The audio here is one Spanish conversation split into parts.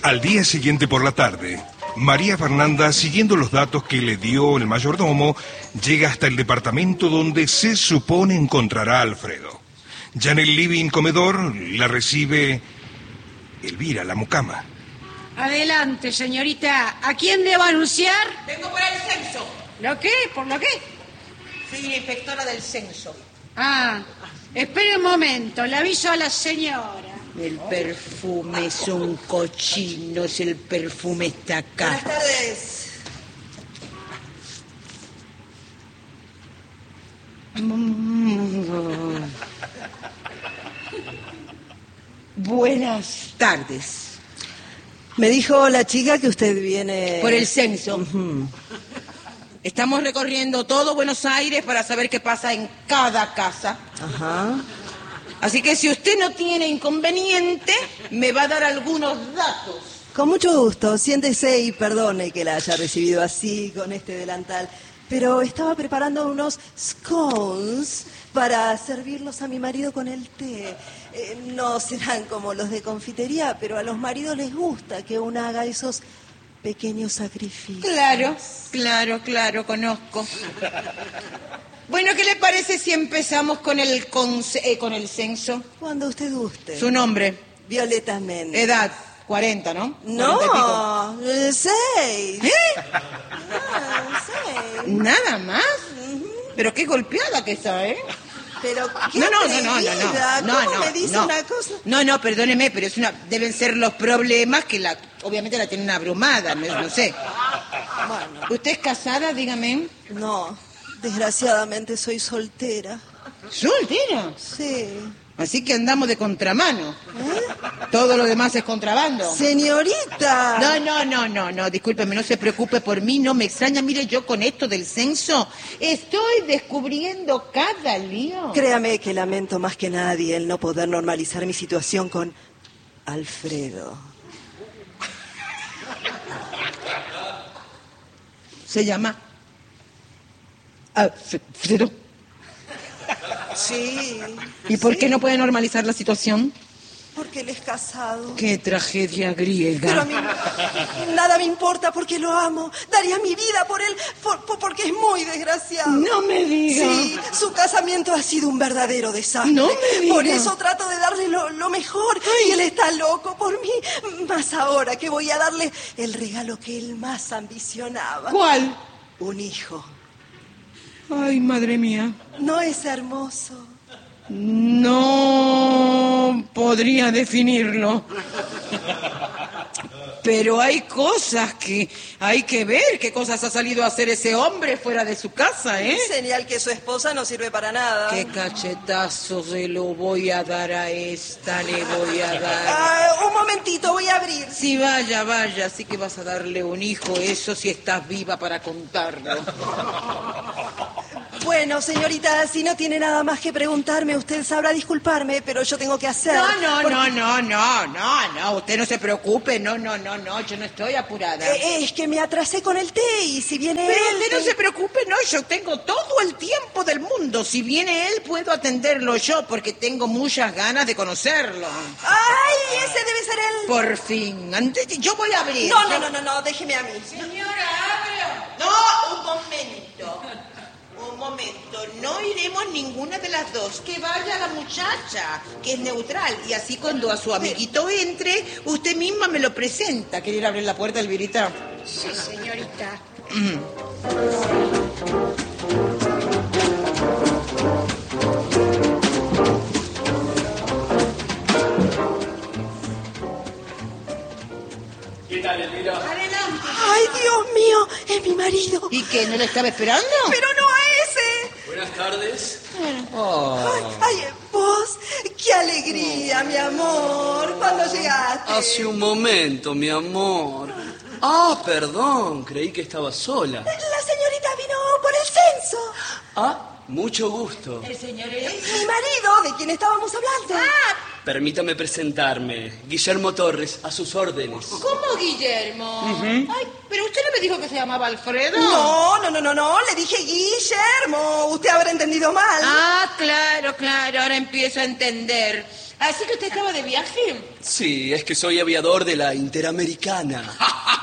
Al día siguiente por la tarde, María Fernanda, siguiendo los datos que le dio el mayordomo, llega hasta el departamento donde se supone encontrará a Alfredo. Ya en el living comedor la recibe Elvira, la mucama. Adelante, señorita. ¿A quién debo anunciar? Vengo por el censo. ¿Lo qué? ¿Por lo qué? Soy la inspectora del censo. Espere un momento. Le aviso a la señora. El perfume es un cochino, el perfume está acá. Buenas tardes. Buenas tardes. Me dijo la chica que usted viene... Por el censo. Estamos recorriendo todo Buenos Aires para saber qué pasa en cada casa. Ajá. Así que si usted no tiene inconveniente, me va a dar algunos datos. Con mucho gusto. Siéntese y perdone que la haya recibido así, con este delantal. Pero estaba preparando unos scones para servirlos a mi marido con el té. No serán como los de confitería, pero a los maridos les gusta que uno haga esos pequeños sacrificios. Claro, conozco. Bueno, ¿qué le parece si empezamos con el censo? Cuando usted guste. ¿Su nombre? Violeta Méndez. Edad, 40, ¿no? No, 6. ¿Eh? 6. ¿Nada más? Pero qué golpeada que está, ¿eh? Pero qué No. ¿Cómo me dice una cosa? No, perdóneme, pero deben ser los problemas que obviamente la tienen abrumada, no sé. Bueno. ¿Usted es casada, dígame? No, desgraciadamente soy soltera. ¿Soltera? Sí. Así que andamos de contramano. Todo lo demás es contrabando. Señorita. No, discúlpeme, no se preocupe por mí, no me extraña. Mire, yo con esto del censo estoy descubriendo cada lío. Créame que lamento más que nadie el no poder normalizar mi situación con Alfredo. Se llama Alfredo. Sí. ¿Y por qué no puede normalizar la situación? Porque él es casado. ¡Qué tragedia griega! Pero a mí nada me importa porque lo amo. Daría mi vida por él porque es muy desgraciado. No me diga. Sí, su casamiento ha sido un verdadero desastre. No me diga. Por eso trato de darle lo mejor. Ay. Y él está loco por mí. Más ahora que voy a darle el regalo que él más ambicionaba. ¿Cuál? Un hijo. Ay, madre mía. ¿No es hermoso? No podría definirlo. Pero hay cosas que hay que ver. ¿Qué cosas ha salido a hacer ese hombre fuera de su casa, Señal que su esposa no sirve para nada. Qué cachetazo se lo voy a dar a esta, le voy a dar. Un momentito, voy a abrir. Sí, vaya, así que vas a darle un hijo, eso si estás viva para contarlo. Bueno, señorita, si no tiene nada más que preguntarme, usted sabrá disculparme, pero yo tengo que hacer... No, usted no se preocupe, no, yo no estoy apurada. Es que me atrasé con el té y si viene Pero él... usted no se preocupe, no, yo tengo todo el tiempo del mundo. Si viene él, puedo atenderlo yo, porque tengo muchas ganas de conocerlo. ¡Ay, ese debe ser él! Por fin, yo voy a abrir. No, déjeme a mí. Señora, abra. No, un momento, no iremos ninguna de las dos. Que vaya la muchacha, que es neutral. Y así cuando a su amiguito entre, usted misma me lo presenta. ¿Quiere ir a abrir la puerta, Elvirita? Sí, señorita. ¿Qué tal, Elvira? Adelante. ¡Ay, Dios mío! ¡Es mi marido! ¿Y qué, no lo estaba esperando? ¡Pero no a ese! Buenas tardes. ¡Ay, vos! ¡Qué alegría, mi amor! ¿Cuándo llegaste? Hace un momento, mi amor. Perdón, creí que estaba sola. La señorita vino por el censo. Mucho gusto. ¿El señor es? Mi marido, de quien estábamos hablando. Permítame presentarme. Guillermo Torres, a sus órdenes. ¿Cómo, Guillermo? Ay, pero usted no me dijo que se llamaba Alfredo. No, le dije Guillermo. Usted habrá entendido mal. Claro, ahora empiezo a entender. ¿Así que usted estaba de viaje? Sí, es que soy aviador de la Interamericana.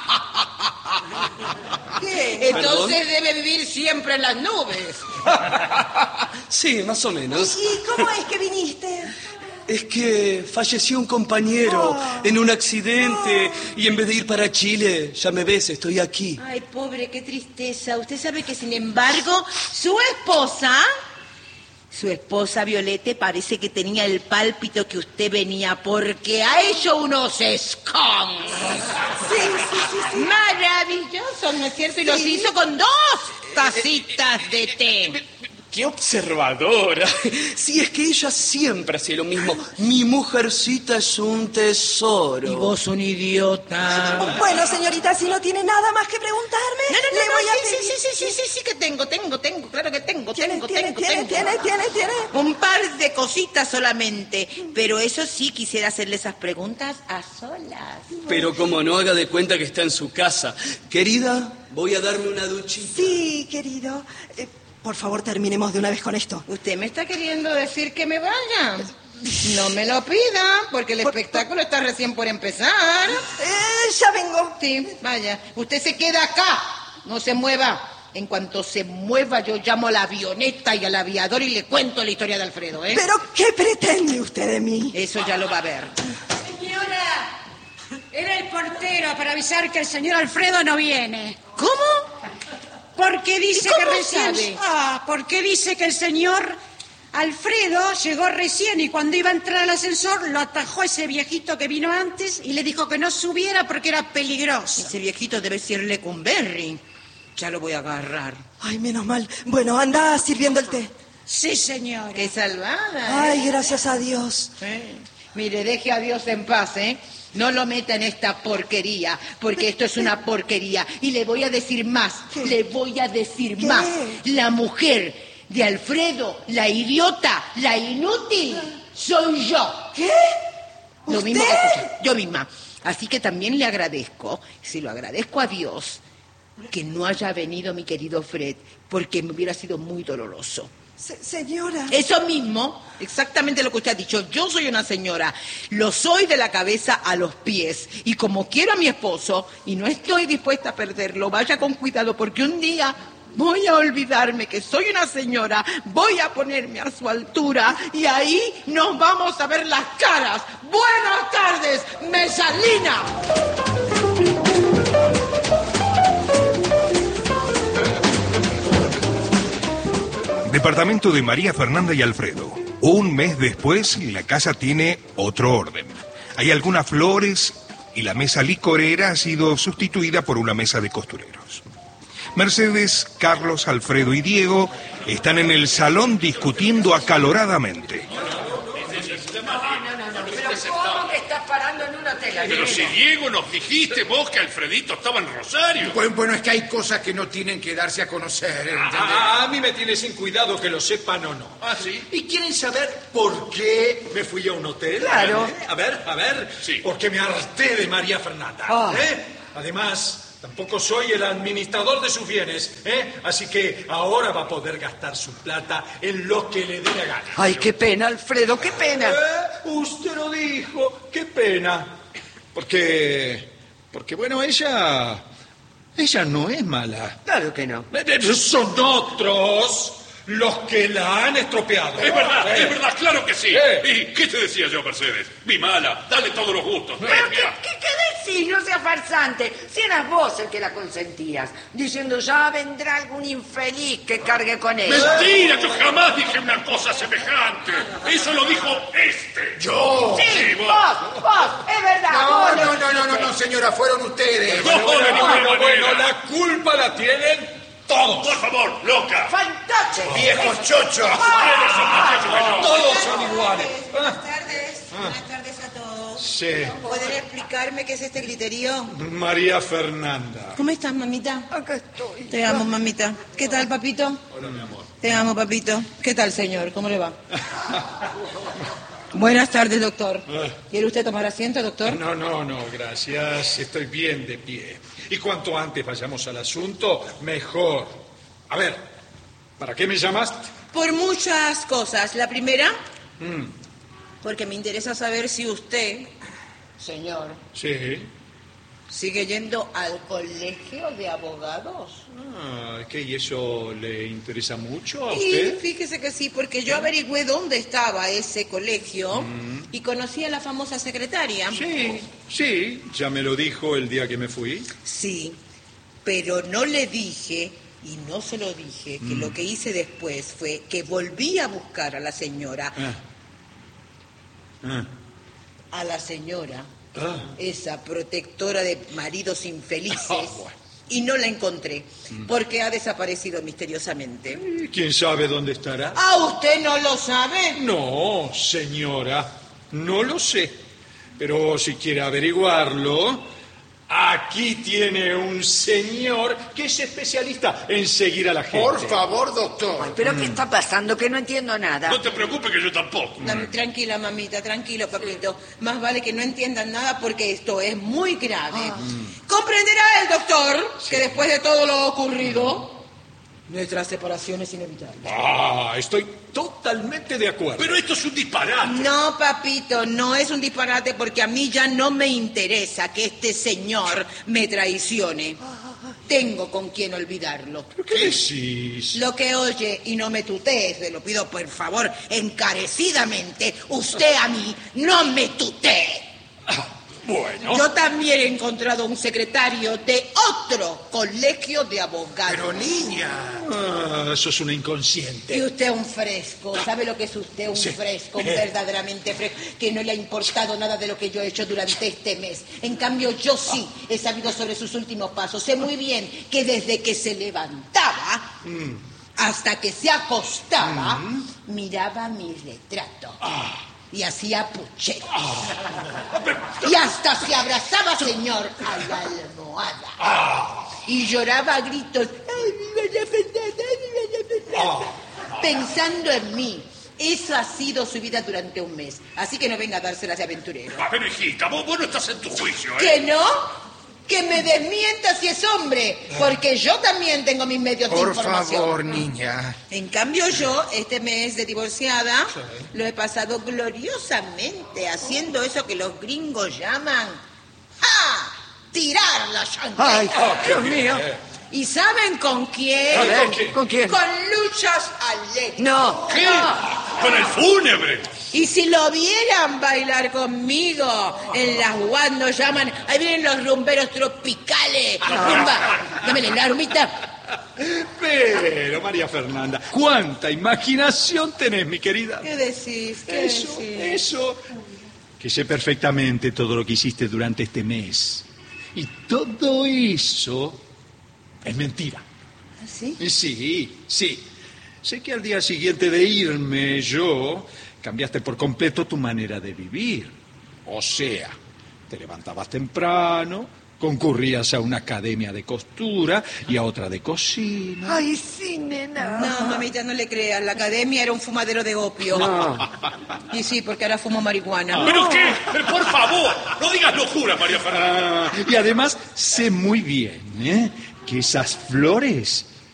¿Qué? Entonces debe vivir siempre en las nubes. Sí, más o menos. ¿Y cómo es que viniste? Es que falleció un compañero en un accidente y en vez de ir para Chile, ya me ves, estoy aquí. Ay, pobre, qué tristeza. Usted sabe que, sin embargo, su esposa Violete parece que tenía el pálpito que usted venía porque ha hecho unos scones. Sí. Maravilloso, ¿no es cierto? Y los hizo con 2 tacitas de té. ¡Qué observadora! Sí, es que ella siempre hacía lo mismo. Mi mujercita es un tesoro. Y vos un idiota. Bueno, señorita, si no tiene nada más que preguntarme, le voy a pedir... Sí, que tengo, claro que tengo. ¿Tiene? Un par de cositas solamente, pero eso sí, quisiera hacerle esas preguntas a solas. Pero como no, haga de cuenta que está en su casa. Querida, voy a darme una duchita. Sí, querido. Por favor, terminemos de una vez con esto. ¿Usted me está queriendo decir que me vaya? No me lo pida, porque el espectáculo está recién por empezar. Ya vengo. Sí, vaya. Usted se queda acá, no se mueva. En cuanto se mueva, yo llamo a la avioneta y al aviador y le cuento la historia de Alfredo, ¿eh? ¿Pero qué pretende usted de mí? Eso ya lo va a ver. Señora, era el portero para avisar que el señor Alfredo no viene. ¿Cómo? Porque dice que cómo recién... sabe? Porque dice que el señor Alfredo llegó recién y cuando iba a entrar al ascensor lo atajó ese viejito que vino antes y le dijo que no subiera porque era peligroso. Ese viejito debe ser Lecumberri. Ya lo voy a agarrar. Ay, menos mal. Bueno, anda sirviendo el té. Sí, señora. ¡Qué salvada! Ay, gracias a Dios. Mire, deje a Dios en paz, ¿eh? No lo meta en esta porquería, porque esto es una porquería. Y le voy a decir más, más. La mujer de Alfredo, la idiota, la inútil, soy yo. ¿Qué? Lo mismo ¿Usted? que escuché, yo misma. Así que también le agradezco, se lo agradezco a Dios, que no haya venido mi querido Fred, porque me hubiera sido muy doloroso. Señora. Eso mismo, exactamente lo que usted ha dicho. Yo soy una señora, lo soy de la cabeza a los pies. Y como quiero a mi esposo y no estoy dispuesta a perderlo, vaya con cuidado porque un día voy a olvidarme que soy una señora, voy a ponerme a su altura y ahí nos vamos a ver las caras. Buenas tardes, Mesalina. Departamento de María Fernanda y Alfredo. Un mes después, la casa tiene otro orden. Hay algunas flores y la mesa licorera ha sido sustituida por una mesa de costureros. Mercedes, Carlos, Alfredo y Diego están en el salón discutiendo acaloradamente. ¿Cómo que estás parando en un hotel? Pero si Diego nos dijiste vos que Alfredito estaba en Rosario. Bueno, es que hay cosas que no tienen que darse a conocer, ¿entendés? A mí me tiene sin cuidado que lo sepan o no. ¿Ah, sí? ¿Y quieren saber por qué me fui a un hotel? Claro. A ver. Sí. Porque me harté de María Fernanda. Además, tampoco soy el administrador de sus bienes, Así que ahora va a poder gastar su plata en lo que le dé la gana. Ay, qué pena, Alfredo, qué pena. Usted lo dijo, qué pena. Porque bueno, ella no es mala. Claro que no. Son otros los que la han estropeado. Es verdad, claro que sí. ¿Y qué te decía yo, Mercedes? Mi mala, dale todos los gustos. ¿Pero qué decís? No seas farsante. Si eras vos el que la consentías, diciendo ya vendrá algún infeliz que cargue con ella. Mentira, yo jamás dije una cosa semejante. Eso lo dijo este. ¿Yo? Sí, vos. vos, es verdad. vos No, señora, fueron ustedes. Bueno, la culpa la tienen todos. Por favor, loca. ¡Fantástico! Viejos chochos. Todos son iguales. Buenas tardes a todos. Sí. ¿Pueden explicarme qué es este griterío? María Fernanda. ¿Cómo estás, mamita? Acá estoy. Te amo, mamita. ¿Qué tal, papito? Hola, mi amor. Te amo, papito. ¿Qué tal, señor? ¿Cómo le va? Buenas tardes, doctor. ¿Quiere usted tomar asiento, doctor? No, gracias. Estoy bien de pie. Y cuanto antes vayamos al asunto, mejor. A ver, ¿para qué me llamaste? Por muchas cosas. La primera, Porque me interesa saber si usted, señor, Sí. sigue yendo al colegio de abogados. Ah, ¿qué? ¿Y eso le interesa mucho a Y usted? fíjese que sí, porque yo averigüé dónde estaba ese colegio y conocí a la famosa secretaria. Sí, ya me lo dijo el día que me fui. Sí, pero no le dije, y no se lo dije, que lo que hice después fue que volví a buscar a la señora. A la señora, esa protectora de maridos infelices, y no la encontré, porque ha desaparecido misteriosamente. ¿Quién sabe dónde estará? ¿Ah, usted no lo sabe? No, señora, no lo sé. Pero si quiere averiguarlo, aquí tiene un señor que es especialista en seguir a la gente. Por favor, doctor. ¿Pero qué está pasando? Que no entiendo nada. No te preocupes que yo tampoco. Tranquila, mamita, tranquilo, papito. Más vale que no entiendan nada porque esto es muy grave. Comprenderá el doctor que después de todo lo ocurrido, nuestra separación es inevitable. Estoy totalmente de acuerdo. Pero esto es un disparate. No, papito, no es un disparate porque a mí ya no me interesa que este señor me traicione. Tengo con quién olvidarlo. ¿Pero qué decís? Lo que oye y no me tutee, se lo pido por favor encarecidamente, usted a mí no me tutee. Bueno. Yo también he encontrado un secretario de otro colegio de abogados. Pero niña. Sos una inconsciente. Y usted un fresco, ¿sabe lo que es usted? Un fresco, un verdaderamente fresco, que no le ha importado nada de lo que yo he hecho durante este mes. En cambio, yo sí he sabido sobre sus últimos pasos. Sé muy bien que desde que se levantaba hasta que se acostaba, miraba mi retrato. Y hacía pucheros. Y hasta se abrazaba, señor, a la almohada. Y lloraba a gritos. Pensando en mí. Eso ha sido su vida durante un mes. Así que no venga a dárselas de aventurero. Pero hijita, vos no estás en tu juicio, ¿eh? ¿Que no? Que me desmienta si es hombre, porque yo también tengo mis medios de Por información. favor, niña. En cambio yo, este mes de divorciada, lo he pasado gloriosamente haciendo eso que los gringos llaman tirar la chancleta. Ay, Dios mío. ¿Y saben con quién? A ver, ¿con quién? Con Luchas Alegre. No. ¿Qué? Con el fúnebre. Y si lo vieran bailar conmigo en las cuando llaman, ahí vienen los rumberos tropicales. Rumba, dámele la rumita. Pero, María Fernanda, ¿cuánta imaginación tenés, mi querida? ¿Qué decís? ¿Qué decís? Eso. Que sé perfectamente todo lo que hiciste durante este mes. Y todo eso es mentira. ¿Sí? Sí. Sé que al día siguiente de irme yo, cambiaste por completo tu manera de vivir. O sea, te levantabas temprano, concurrías a una academia de costura y a otra de cocina. Ay, sí, nena. No, mamita, no le creas. La academia era un fumadero de opio. Y sí, porque ahora fumo marihuana. ¿Pero qué? Por favor, no digas locura, María Fernanda. Y además sé muy bien, que esas flores